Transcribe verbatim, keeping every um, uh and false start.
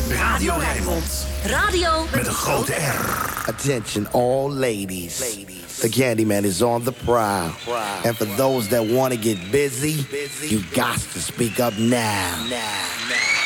Radio Rijnmond. Radio met een grote R. Attention all ladies. The Candyman is on the prowl. And for those that want to get busy, you got to speak up now. now.